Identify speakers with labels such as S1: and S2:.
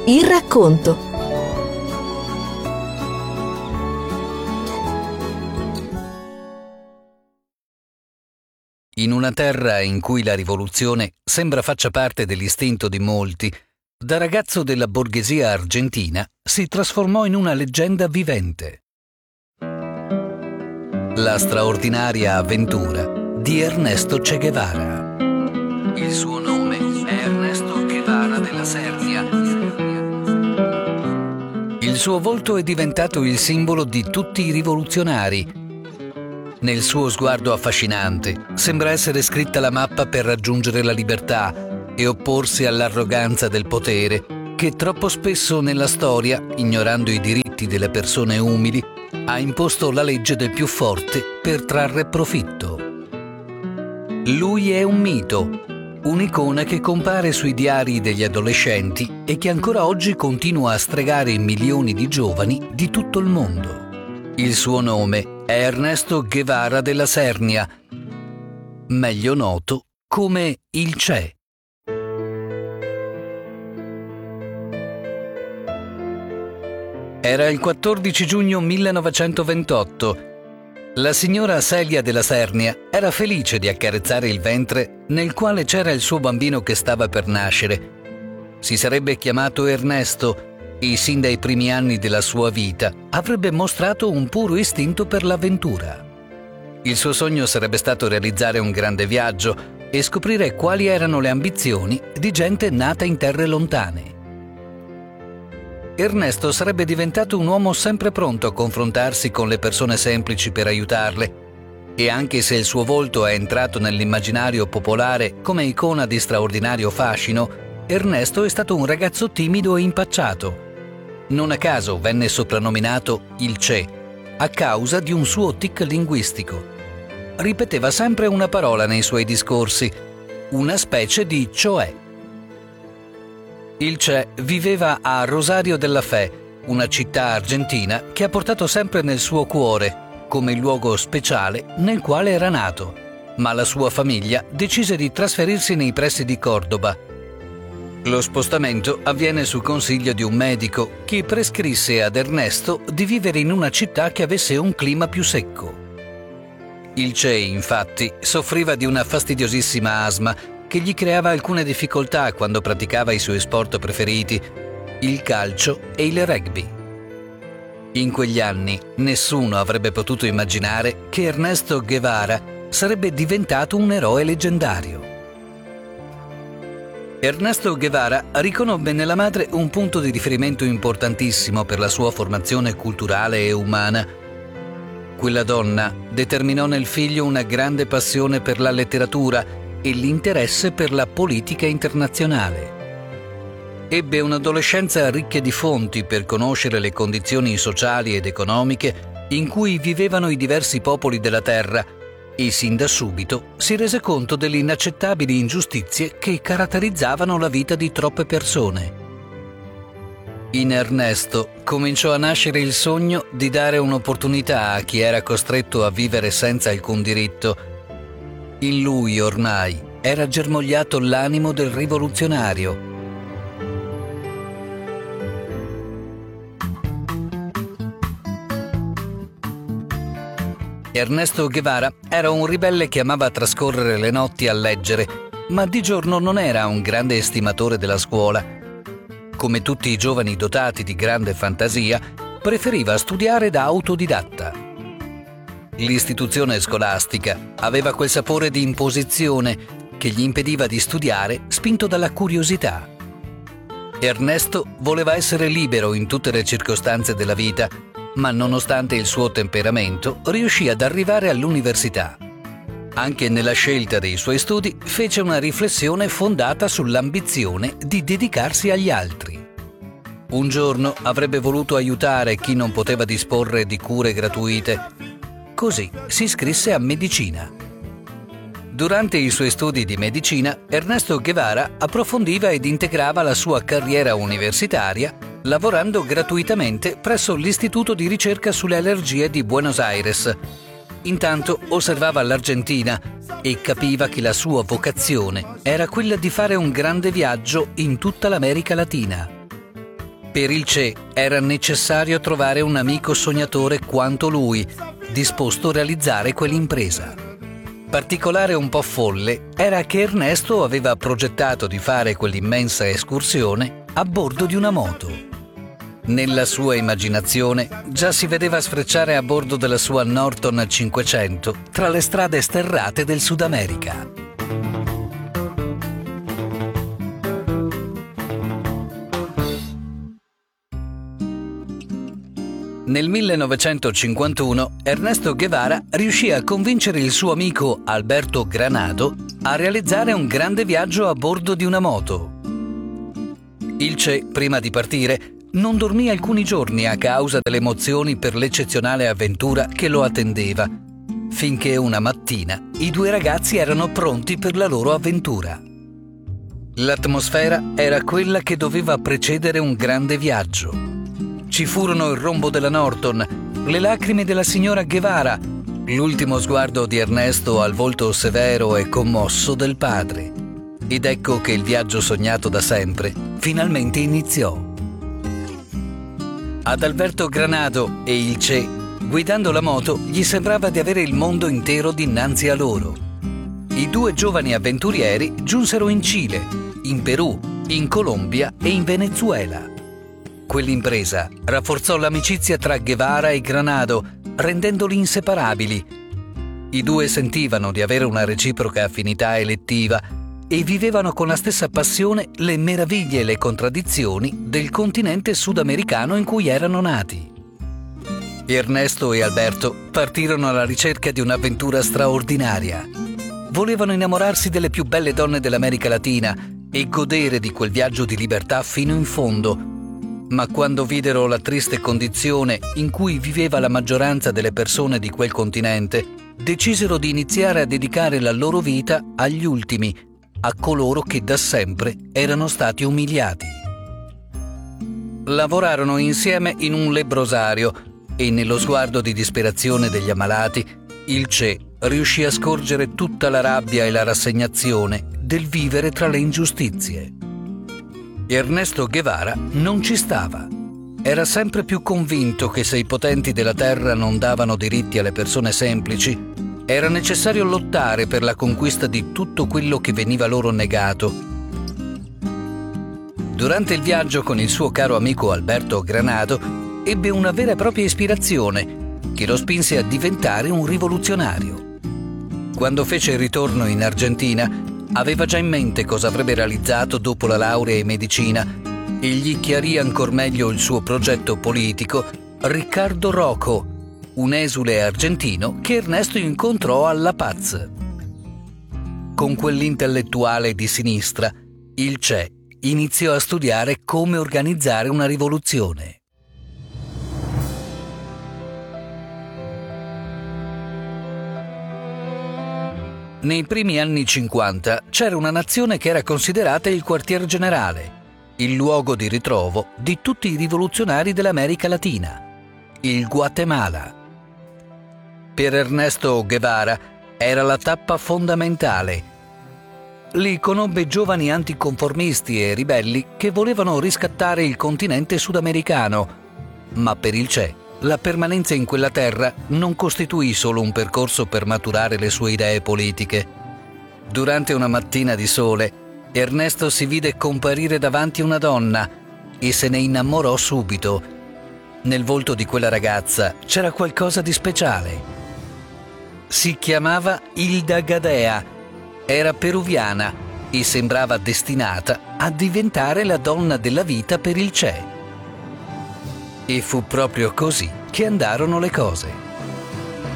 S1: Il racconto.
S2: In una terra in cui la rivoluzione sembra faccia parte dell'istinto di molti, da ragazzo della borghesia argentina si trasformò in una leggenda vivente. La straordinaria avventura di Ernesto Che Guevara. Il suo nome è Ernesto Guevara della Sernia. Il suo volto è diventato il simbolo di tutti i rivoluzionari. Nel suo sguardo affascinante sembra essere scritta la mappa per raggiungere la libertà e opporsi all'arroganza del potere che troppo spesso nella storia, ignorando i diritti delle persone umili, ha imposto la legge del più forte per trarre profitto. Lui è un mito, un'icona che compare sui diari degli adolescenti e che ancora oggi continua a stregare milioni di giovani di tutto il mondo. Il suo nome è Ernesto Guevara della Sernia, meglio noto come il Che. Era il 14 giugno 1928. La signora Celia della Sernia era felice di accarezzare il ventre nel quale c'era il suo bambino che stava per nascere. Si sarebbe chiamato Ernesto e sin dai primi anni della sua vita avrebbe mostrato un puro istinto per l'avventura. Il suo sogno sarebbe stato realizzare un grande viaggio e scoprire quali erano le ambizioni di gente nata in terre lontane. Ernesto sarebbe diventato un uomo sempre pronto a confrontarsi con le persone semplici per aiutarle, e anche se il suo volto è entrato nell'immaginario popolare come icona di straordinario fascino, Ernesto è stato un ragazzo timido e impacciato. Non a caso venne soprannominato il Che, a causa di un suo tic linguistico. Ripeteva sempre una parola nei suoi discorsi, una specie di cioè. Il Che viveva a Rosario della Fe, una città argentina che ha portato sempre nel suo cuore, come il luogo speciale nel quale era nato, ma la sua famiglia decise di trasferirsi nei pressi di Cordoba. Lo spostamento avviene su consiglio di un medico che prescrisse ad Ernesto di vivere in una città che avesse un clima più secco. Il Che, infatti, soffriva di una fastidiosissima asma che gli creava alcune difficoltà quando praticava i suoi sport preferiti, il calcio e il rugby. In quegli anni nessuno avrebbe potuto immaginare che Ernesto Guevara sarebbe diventato un eroe leggendario. Ernesto Guevara riconobbe nella madre un punto di riferimento importantissimo per la sua formazione culturale e umana. Quella donna determinò nel figlio una grande passione per la letteratura e l'interesse per la politica internazionale. Ebbe un'adolescenza ricca di fonti per conoscere le condizioni sociali ed economiche in cui vivevano i diversi popoli della terra e sin da subito si rese conto delle inaccettabili ingiustizie che caratterizzavano la vita di troppe persone. In Ernesto cominciò a nascere il sogno di dare un'opportunità a chi era costretto a vivere senza alcun diritto. In lui ormai era germogliato l'animo del rivoluzionario. Ernesto Guevara era un ribelle che amava trascorrere le notti a leggere, ma di giorno non era un grande estimatore della scuola. Come tutti i giovani dotati di grande fantasia, preferiva studiare da autodidatta. L'istituzione scolastica aveva quel sapore di imposizione che gli impediva di studiare spinto dalla curiosità. Ernesto voleva essere libero in tutte le circostanze della vita, ma nonostante il suo temperamento riuscì ad arrivare all'università. Anche nella scelta dei suoi studi fece una riflessione fondata sull'ambizione di dedicarsi agli altri. Un giorno avrebbe voluto aiutare chi non poteva disporre di cure gratuite. Così si iscrisse a medicina. Durante i suoi studi di medicina, Ernesto Guevara approfondiva ed integrava la sua carriera universitaria lavorando gratuitamente presso l'Istituto di ricerca sulle allergie di Buenos Aires. Intanto osservava l'Argentina e capiva che la sua vocazione era quella di fare un grande viaggio in tutta l'America Latina. Per il Che era necessario trovare un amico sognatore quanto lui, disposto a realizzare quell'impresa. Particolare un po' folle era che Ernesto aveva progettato di fare quell'immensa escursione a bordo di una moto. Nella sua immaginazione già si vedeva sfrecciare a bordo della sua Norton 500 tra le strade sterrate del Sud America. Nel 1951 Ernesto Guevara riuscì a convincere il suo amico Alberto Granado a realizzare un grande viaggio a bordo di una moto. Il Che, prima di partire, non dormì alcuni giorni a causa delle emozioni per l'eccezionale avventura che lo attendeva, finché una mattina i due ragazzi erano pronti per la loro avventura. L'atmosfera era quella che doveva precedere un grande viaggio. Ci furono il rombo della Norton, le lacrime della signora Guevara, l'ultimo sguardo di Ernesto al volto severo e commosso del padre. Ed ecco che il viaggio sognato da sempre finalmente iniziò. Ad Alberto Granado e il Che, guidando la moto, gli sembrava di avere il mondo intero dinanzi a loro. I due giovani avventurieri giunsero in Cile, in Perù, in Colombia e in Venezuela. Quell'impresa rafforzò l'amicizia tra Guevara e Granado, rendendoli inseparabili. I due sentivano di avere una reciproca affinità elettiva e vivevano con la stessa passione le meraviglie e le contraddizioni del continente sudamericano in cui erano nati. Ernesto e Alberto partirono alla ricerca di un'avventura straordinaria. Volevano innamorarsi delle più belle donne dell'America Latina e godere di quel viaggio di libertà fino in fondo. Ma quando videro la triste condizione in cui viveva la maggioranza delle persone di quel continente, decisero di iniziare a dedicare la loro vita agli ultimi, a coloro che da sempre erano stati umiliati. Lavorarono insieme in un lebbrosario e nello sguardo di disperazione degli ammalati, il Che riuscì a scorgere tutta la rabbia e la rassegnazione del vivere tra le ingiustizie. Ernesto Guevara non ci stava. Era sempre più convinto che se i potenti della terra non davano diritti alle persone semplici, era necessario lottare per la conquista di tutto quello che veniva loro negato. Durante il viaggio con il suo caro amico Alberto Granado, ebbe una vera e propria ispirazione che lo spinse a diventare un rivoluzionario. Quando fece il ritorno in Argentina, aveva già in mente cosa avrebbe realizzato dopo la laurea in medicina e gli chiarì ancor meglio il suo progetto politico Ricardo Rocco, un esule argentino che Ernesto incontrò a La Paz. Con quell'intellettuale di sinistra, il Che iniziò a studiare come organizzare una rivoluzione. Nei primi anni 50 c'era una nazione che era considerata il quartier generale, il luogo di ritrovo di tutti i rivoluzionari dell'America Latina, il Guatemala. Per Ernesto Guevara era la tappa fondamentale. Lì conobbe giovani anticonformisti e ribelli che volevano riscattare il continente sudamericano, ma per il Che la permanenza in quella terra non costituì solo un percorso per maturare le sue idee politiche. Durante una mattina di sole, Ernesto si vide comparire davanti una donna e se ne innamorò subito. Nel volto di quella ragazza c'era qualcosa di speciale. Si chiamava Hilda Gadea, era peruviana e sembrava destinata a diventare la donna della vita per il Che. E fu proprio così che andarono le cose.